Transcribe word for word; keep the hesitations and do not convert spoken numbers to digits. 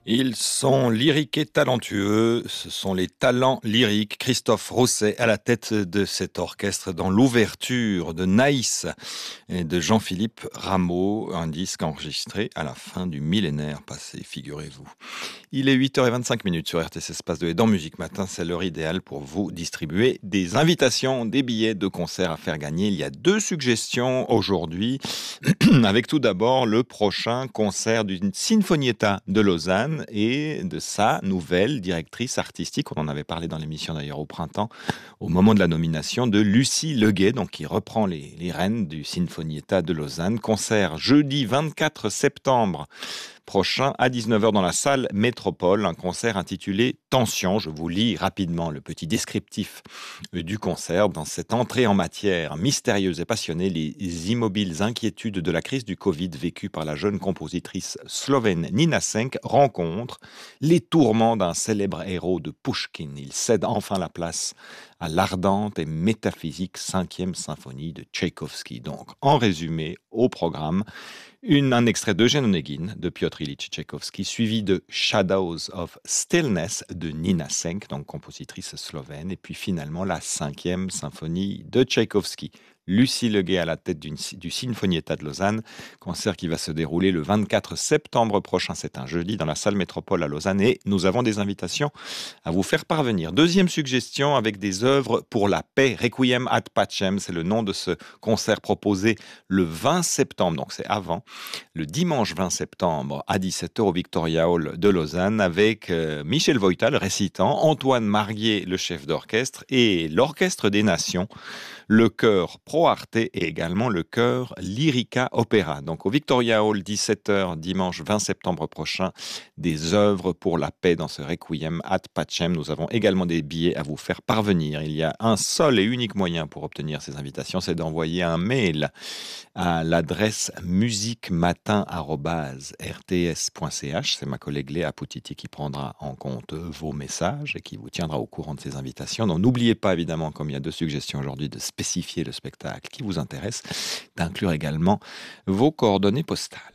Ils sont lyriques et talentueux, ce sont les talents lyriques. Christophe Rousset à la tête de cet orchestre dans l'ouverture de Naïs et de Jean-Philippe Rameau, un disque enregistré à la fin du millénaire passé, figurez-vous. Il est huit heures vingt-cinq minutes sur R T C Espace deux et dans Musique Matin, c'est l'heure idéale pour vous distribuer des invitations, des billets de concert à faire gagner. Il y a deux suggestions aujourd'hui, avec tout d'abord le prochain concert d'une Sinfonietta de Lausanne et de sa nouvelle directrice artistique. On en avait parlé dans l'émission d'ailleurs au printemps, au moment de la nomination de Lucie Leguet, donc qui reprend les, les rênes du Sinfonietta de Lausanne. Concert jeudi vingt-quatre septembre prochain à dix-neuf heures dans la salle Métropole, un concert intitulé Tension. Je vous lis rapidement le petit descriptif du concert. Dans cette entrée en matière mystérieuse et passionnée, les immobiles inquiétudes de la crise du Covid vécue par la jeune compositrice slovène Nina Senk rencontrent les tourments d'un célèbre héros de Pouchkine. Il cède enfin la place à l'ardente et métaphysique cinquième symphonie de Tchaïkovski. Donc, en résumé, au programme, Une, un extrait d'Eugène Onegin de Piotr Ilyich Tchaïkovski, suivi de Shadows of Stillness de Nina Senk, donc compositrice slovène, et puis finalement la cinquième symphonie de Tchaïkovski. Lucie Leguet à la tête d'une, du Sinfonietta de Lausanne, concert qui va se dérouler le vingt-quatre septembre prochain, c'est un jeudi, dans la salle Métropole à Lausanne, et nous avons des invitations à vous faire parvenir. Deuxième suggestion, avec des œuvres pour la paix, Requiem ad Pacem, c'est le nom de ce concert proposé le vingt septembre, donc c'est avant, le dimanche vingt septembre à dix-sept heures au Victoria Hall de Lausanne, avec euh, Michel Voïta, le récitant, Antoine Marguier, le chef d'orchestre, et l'Orchestre des Nations, le chœur Pro Arte et également le chœur Lyrica Opera. Donc au Victoria Hall, dix-sept heures, dimanche vingt septembre prochain, des œuvres pour la paix dans ce Requiem ad Pacem. Nous avons également des billets à vous faire parvenir. Il y a un seul et unique moyen pour obtenir ces invitations, c'est d'envoyer un mail à l'adresse musiquematin arobase r t s point c h. C'est ma collègue Léa Poutiti qui prendra en compte vos messages et qui vous tiendra au courant de ces invitations. Donc n'oubliez pas évidemment, comme il y a deux suggestions aujourd'hui, de spécifier le spectacle qui vous intéresse, d'inclure également vos coordonnées postales.